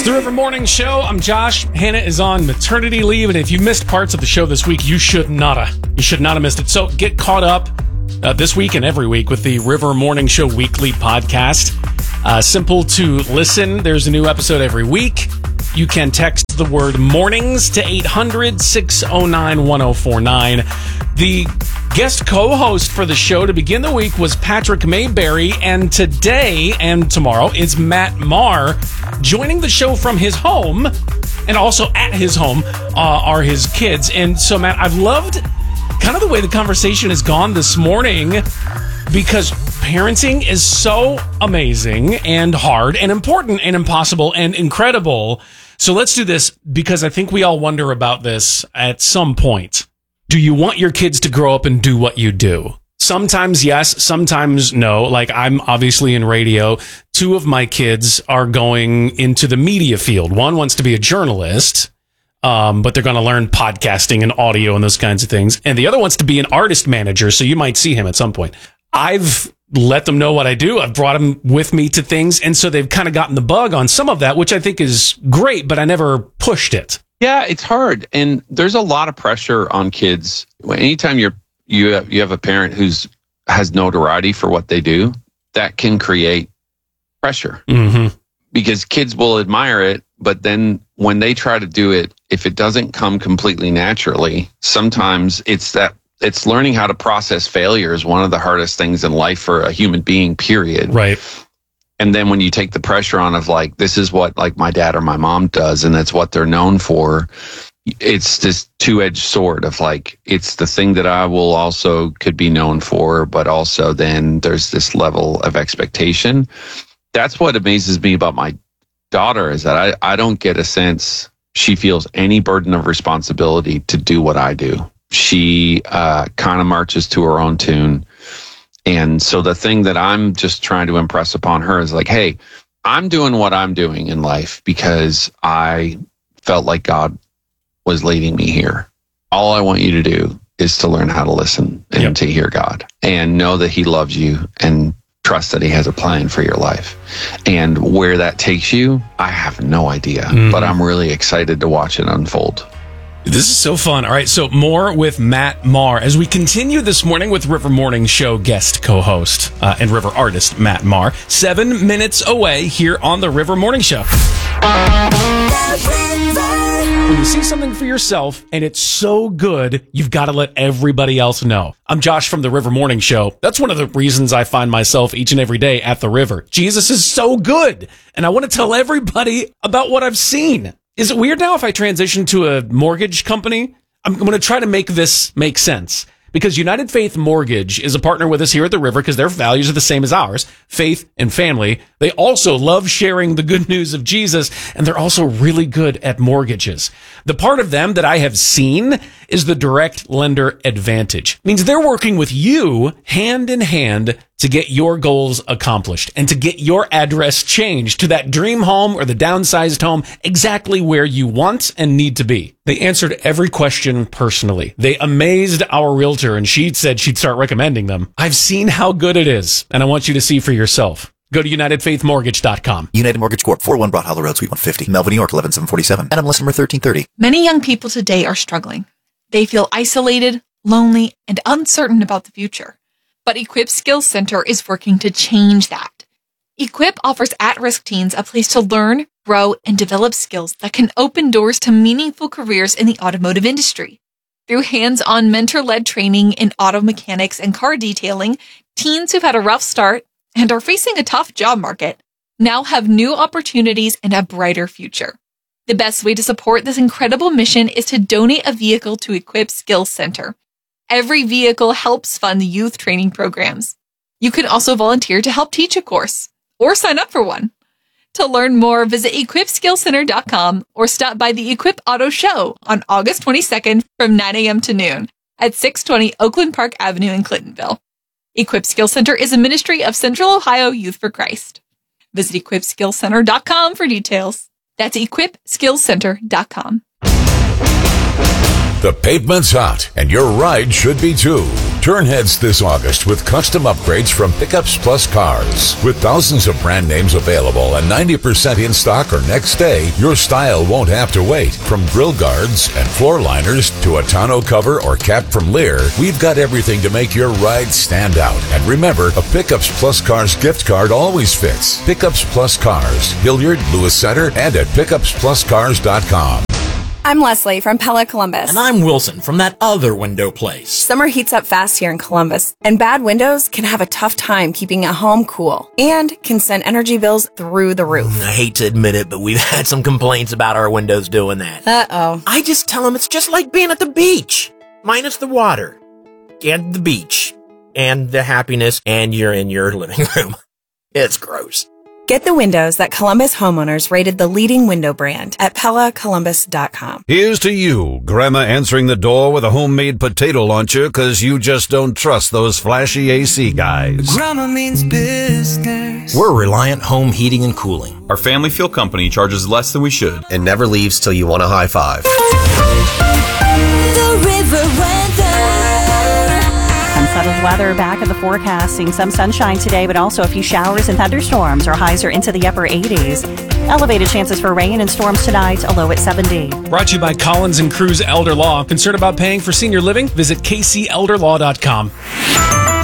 The River Morning Show. I'm Josh. Hannah is on maternity leave, and if you missed parts of the show this week, you should not have missed it. So get caught up this week and every week with the River Morning Show weekly podcast. Simple to listen. There's a new episode every week. You can text the word mornings to 800-609-1049. The guest co-host for the show to begin the week was Patrick Mayberry, and today and tomorrow is Matt Maher. Joining the show from his home, and also at his home, are his kids. And so, Matt, I've loved kind of the way the conversation has gone this morning, because parenting is so amazing and hard and important and impossible and incredible. So let's do this, because I think we all wonder about this at some point. Do you want your kids to grow up and do what you do? Sometimes yes, sometimes no. Like, I'm obviously in radio. Two of my kids are going into the media field. One wants to be a journalist, but they're going to learn podcasting and audio and those kinds of things. And the other wants to be an artist manager, so you might see him at some point. I've let them know what I do. I've brought them with me to things, and so they've kind of gotten the bug on some of that, which I think is great, but I never pushed it. Yeah, it's hard, and there's a lot of pressure on kids. Anytime you have a parent who's has notoriety for what they do, that can create pressure. Mm-hmm. Because kids will admire it, but then when they try to do it, if it doesn't come completely naturally, sometimes it's learning how to process failure is one of the hardest things in life for a human being, period. Right. And then when you take the pressure on of like, this is what like my dad or my mom does, and that's what they're known for, it's this two-edged sword of like, it's the thing that I will also could be known for, but also then there's this level of expectation. That's what amazes me about my daughter, is that I don't get a sense she feels any burden of responsibility to do what I do. She kind of marches to her own tune. And so the thing that I'm just trying to impress upon her is like, hey, I'm doing what I'm doing in life because I felt like God was leading me here. All I want you to do is to learn how to listen and to hear God and know that he loves you and trust that he has a plan for your life. And where that takes you, I have no idea, but I'm really excited to watch it unfold. This is so fun. All right, so more with Matt Maher as we continue this morning with River Morning Show guest co-host and River artist Matt Maher. 7 minutes away here on the River Morning Show. When you see something for yourself and it's so good, you've got to let everybody else know. I'm Josh from the River Morning Show. That's one of the reasons I find myself each and every day at the river. Jesus is so good, and I want to tell everybody about what I've seen. Is it weird now if I transition to a mortgage company? I'm going to try to make this make sense, because United Faith Mortgage is a partner with us here at the River because their values are the same as ours, faith and family. They also love sharing the good news of Jesus, and they're also really good at mortgages. The part of them that I have seen is the direct lender advantage. It means they're working with you hand in hand to get your goals accomplished and to get your address changed to that dream home or the downsized home exactly where you want and need to be. They answered every question personally. They amazed our realtor, and she said she'd start recommending them. I've seen how good it is, and I want you to see for yourself. Go to UnitedFaithMortgage.com. United Mortgage Corp. 401 Broad Hollow Road, Suite 150, Melville, New York, 11747. NMLS number 1330. Many young people today are struggling. They feel isolated, lonely, and uncertain about the future. But Equip Skills Center is working to change that. Equip offers at-risk teens a place to learn, grow, and develop skills that can open doors to meaningful careers in the automotive industry. Through hands-on mentor-led training in auto mechanics and car detailing, teens who've had a rough start and are facing a tough job market now have new opportunities and a brighter future. The best way to support this incredible mission is to donate a vehicle to Equip Skills Center. Every vehicle helps fund youth training programs. You can also volunteer to help teach a course or sign up for one. To learn more, visit equipskillcenter.com or stop by the Equip Auto Show on August 22nd from 9 a.m. to noon at 620 Oakland Park Avenue in Clintonville. Equip Skills Center is a ministry of Central Ohio Youth for Christ. Visit equipskillcenter.com for details. That's equipskillcenter.com. The pavement's hot, and your ride should be too. Turn heads this August with custom upgrades from Pickups Plus Cars. With thousands of brand names available and 90% in stock or next day, your style won't have to wait. From grill guards and floor liners to a tonneau cover or cap from Lear, we've got everything to make your ride stand out. And remember, a Pickups Plus Cars gift card always fits. Pickups Plus Cars, Hilliard, Lewis Center, and at pickupspluscars.com. I'm Leslie from Pella Columbus. And I'm Wilson from that other window place. Summer heats up fast here in Columbus, and bad windows can have a tough time keeping a home cool and can send energy bills through the roof. I hate to admit it, but we've had some complaints about our windows doing that. Uh-oh. I just tell them it's just like being at the beach, minus the water and the beach and the happiness, and you're in your living room. It's gross. Get the windows that Columbus homeowners rated the leading window brand at PellaColumbus.com. Here's to you, Grandma answering the door with a homemade potato launcher because you just don't trust those flashy AC guys. Grandma means business. We're Reliant Home Heating and Cooling. Our family fuel company charges less than we should and never leaves till you want a high five. The river weather. Unsettled weather back in the forecast, seeing some sunshine today, but also a few showers and thunderstorms. Our highs are into the upper 80s. Elevated chances for rain and storms tonight, a low at 70. Brought to you by Collins and Cruz Elder Law. Concerned about paying for senior living? Visit kcelderlaw.com.